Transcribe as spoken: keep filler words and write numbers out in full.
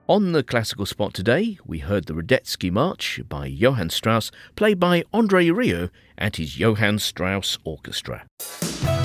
On the Classical Spot today, we heard the Radetzky March by Johann Strauss, played by André Rieu and his Johann Strauss Orchestra.